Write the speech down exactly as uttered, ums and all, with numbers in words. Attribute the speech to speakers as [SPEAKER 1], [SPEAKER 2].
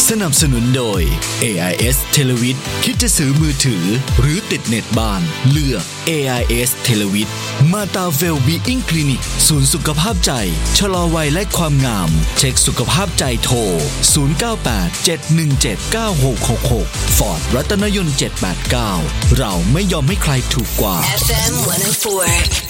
[SPEAKER 1] สนับสนุนโดย เอ ไอ เอส Televid คิดจะซื้อมือถือหรือติดเน็ตบ้านเลือก เอ ไอ เอส Televid มาตาเวลบีอิงคลินิกศูนย์สุขภาพใจชะลอวัยและความงามเช็คสุขภาพใจโทรศูนย์ เก้า แปด เจ็ด หนึ่ง เจ็ด เก้า หก หก หก Ford รัตนยนต์เจ็ด แปด เก้าเราไม่ยอมให้ใครถูกกว่า
[SPEAKER 2] เอฟ เอ็ม หนึ่งศูนย์สี่